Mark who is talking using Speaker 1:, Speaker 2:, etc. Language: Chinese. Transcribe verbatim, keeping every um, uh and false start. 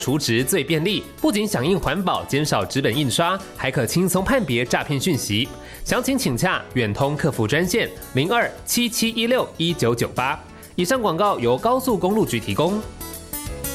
Speaker 1: 储值最便利，不仅响应环保，减少纸本印刷，还可轻松判别诈骗讯息。详情请洽远通客服专线零二七七一六一九九八。以上广告由高速公路局提供。